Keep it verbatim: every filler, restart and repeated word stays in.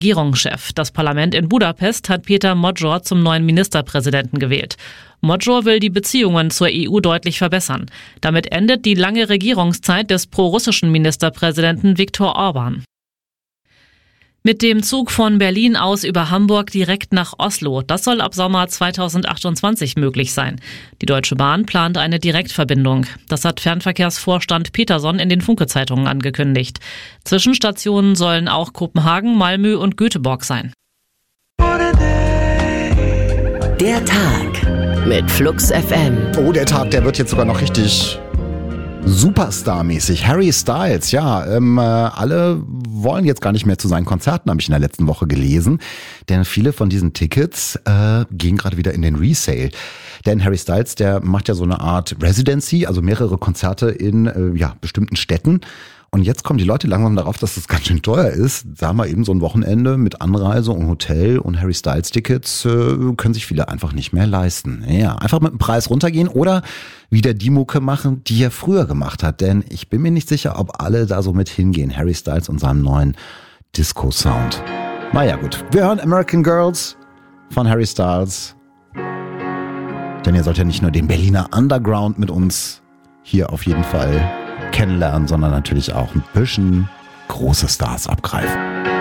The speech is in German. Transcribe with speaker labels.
Speaker 1: Regierungschef. Das Parlament in Budapest hat Péter Magyar zum neuen Ministerpräsidenten gewählt. Magyar will die Beziehungen zur E U deutlich verbessern. Damit endet die lange Regierungszeit des prorussischen Ministerpräsidenten Viktor Orbán. Mit dem Zug von Berlin aus über Hamburg direkt nach Oslo. Das soll ab Sommer zweitausendachtundzwanzig möglich sein. Die Deutsche Bahn plant eine Direktverbindung. Das hat Fernverkehrsvorstand Peterson in den Funke-Zeitungen angekündigt. Zwischenstationen sollen auch Kopenhagen, Malmö und Göteborg sein.
Speaker 2: Der Tag mit Flux F M.
Speaker 3: Oh, der Tag, der wird jetzt sogar noch richtig Superstar-mäßig. Harry Styles, ja, ähm, äh, alle wollen jetzt gar nicht mehr zu seinen Konzerten, habe ich in der letzten Woche gelesen. Denn viele von diesen Tickets äh, gehen gerade wieder in den Resale. Denn Harry Styles, der macht ja so eine Art Residency, also mehrere Konzerte in äh, ja, bestimmten Städten. Und jetzt kommen die Leute langsam darauf, dass das ganz schön teuer ist. Sagen wir eben so ein Wochenende mit Anreise und Hotel und Harry Styles Tickets äh, können sich viele einfach nicht mehr leisten. Ja, einfach mit dem Preis runtergehen oder wieder die Mucke machen, die er früher gemacht hat. Denn ich bin mir nicht sicher, ob alle da so mit hingehen. Harry Styles und seinem neuen Disco-Sound. Naja gut, wir hören American Girls von Harry Styles. Denn ihr sollt ja nicht nur den Berliner Underground mit uns hier auf jeden Fall kennenlernen, sondern natürlich auch ein bisschen große Stars abgreifen.